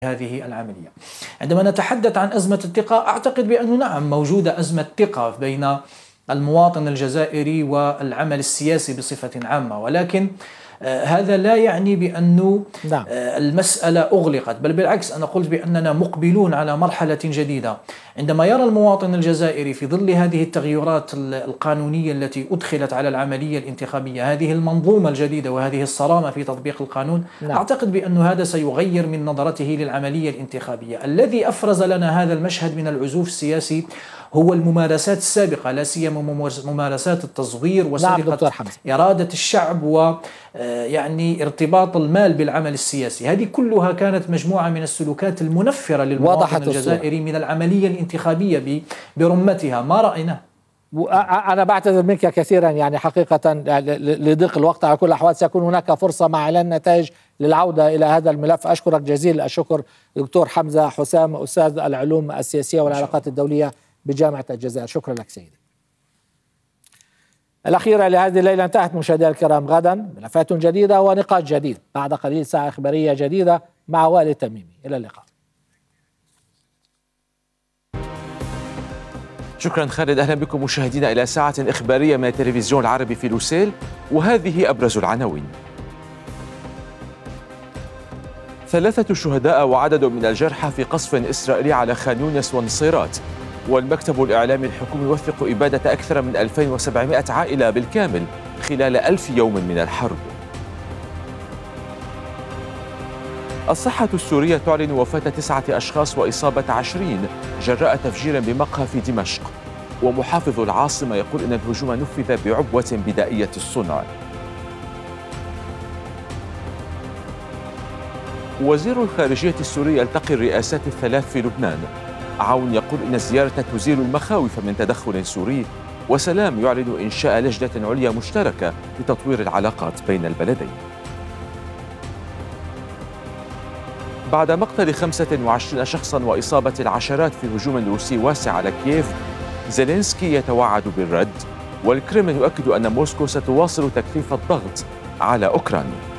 هذه العملية. عندما نتحدث عن أزمة الثقة، أعتقد بأنه نعم موجودة أزمة ثقة بين المواطن الجزائري والعمل السياسي بصفة عامة، ولكن هذا لا يعني بأن المسألة أغلقت، بل بالعكس أنا قلت بأننا مقبلون على مرحلة جديدة. عندما يرى المواطن الجزائري في ظل هذه التغيرات القانونية التي أدخلت على العملية الانتخابية هذه المنظومة الجديدة وهذه الصرامة في تطبيق القانون، أعتقد بأن هذا سيغير من نظرته للعملية الانتخابية. الذي أفرز لنا هذا المشهد من العزوف السياسي هو الممارسات السابقة، لا سيما ممارسات التزوير وسرقة إرادة الشعب ويعني ارتباط المال بالعمل السياسي. هذه كلها كانت مجموعة من السلوكات المنفرة للمواطن الجزائري من العملية الانتخابية برمتها. ما رأيناه. أنا بعتذر منك كثيرا، يعني حقيقة لضيق الوقت. على كل الأحوال سيكون هناك فرصة مع إعلان النتائج للعودة إلى هذا الملف. أشكرك جزيل الشكر دكتور حمزة حسام، أستاذ العلوم السياسية والعلاقات الدولية بجامعة الجزائر. شكرا لك سيدي. الأخيرة لهذه الليلة انتهت مشاهدينا الكرام. غدا ملفات جديدة ونقاش جديد، بعد قليل ساعة إخبارية جديدة مع والي تميمي. إلى اللقاء. شكرا خالد. أهلا بكم مشاهدينا إلى ساعة إخبارية من التلفزيون العربي في لوسيل، وهذه أبرز العناوين. 3 شهداء وعدد من الجرحى في قصف إسرائيلي على خان يونس والنصيرات، والمكتب الإعلامي الحكومي يوثق إبادة أكثر من 2700 عائلة بالكامل خلال 1000 يوم من الحرب. الصحة السورية تعلن وفاة 9 أشخاص وإصابة 20 جراء تفجير بمقهى في دمشق، ومحافظ العاصمة يقول إن الهجوم نفذ بعبوة بدائية الصنع. وزير الخارجية السوري يلتقي الرئاسات الثلاث في لبنان. عون يقول إن الزيارة تزيل المخاوف من تدخل سوري، وسلام يعلن إنشاء لجنة عليا مشتركة لتطوير العلاقات بين البلدين. بعد مقتل 25 شخصا وإصابة العشرات في هجوم روسي واسع على كييف، زيلينسكي يتوعد بالرد، والكريملين يؤكد أن موسكو ستواصل تكثيف الضغط على أوكرانيا.